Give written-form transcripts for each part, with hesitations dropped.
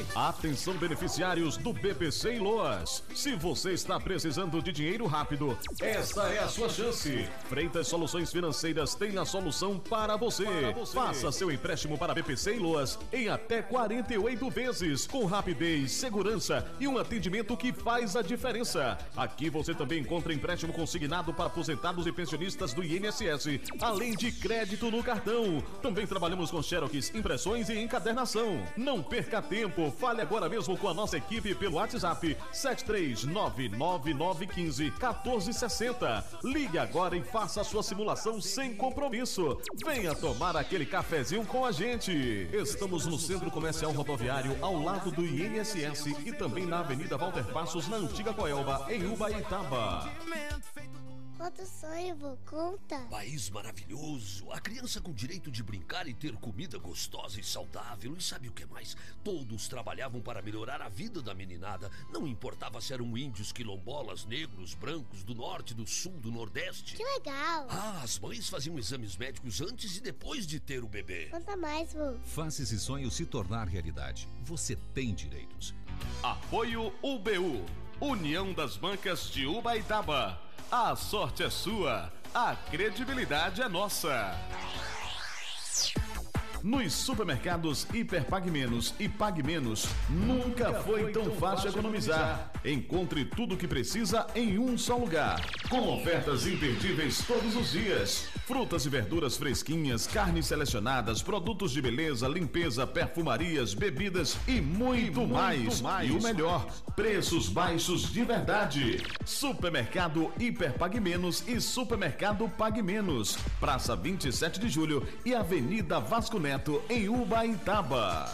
Atenção, beneficiários do BPC em Loas. Se você está precisando de dinheiro rápido, esta é a sua chance. Freitas Soluções Financeiras tem a solução para você. Faça seu empréstimo para BPC em Loas em até 48 vezes, com rapidez, segurança e um atendimento que faz a diferença. Aqui você também encontra empréstimo consignado para aposentados e pensionistas do INSS, além de crédito no cartão. Também trabalhamos com xerox, impressões e encadernação. Não perca tempo, fale agora mesmo com a nossa equipe pelo WhatsApp 73999151460. Ligue agora e faça a sua simulação sem compromisso. Venha tomar aquele cafezinho com a gente. Estamos no Centro Comercial Rodoviário, ao lado do INSS, e também na Avenida Walter Passos, na Antiga Coelba, em Ubaitaba. Outro sonho, vô, conta. País maravilhoso, a criança com direito de brincar e ter comida gostosa e saudável. E sabe o que mais? Todos trabalhavam para melhorar a vida da meninada. Não importava se eram índios, quilombolas, negros, brancos, do norte, do sul, do nordeste. Que legal. As mães faziam exames médicos antes e depois de ter o bebê. Conta mais, vô. Faça esse sonho se tornar realidade. Você tem direitos. Apoio UBU, União das Bancas de Ubaitaba. A sorte é sua, a credibilidade é nossa. Nos supermercados Hiper Pague Menos e Pague Menos, nunca foi tão fácil economizar. Encontre tudo o que precisa em um só lugar, com ofertas imperdíveis todos os dias. Frutas e verduras fresquinhas, carnes selecionadas, produtos de beleza, limpeza, perfumarias, bebidas e muito mais. E o melhor, preços baixos de verdade. Supermercado Hiper Pague Menos e Supermercado Pague Menos, Praça 27 de Julho e Avenida Vasco Neto, em Ubaitaba.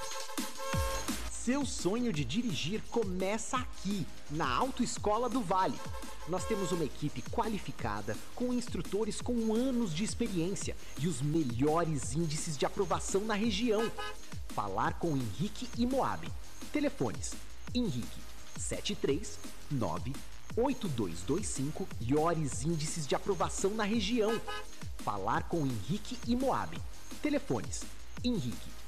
Seu sonho de dirigir começa aqui, na Autoescola do Vale. Nós temos uma equipe qualificada, com instrutores com anos de experiência e os melhores índices de aprovação na região. Falar com Henrique e Moab. Telefones: Henrique 7398225, melhores índices de aprovação na região. Falar com Henrique e Moab. Telefones: Henrique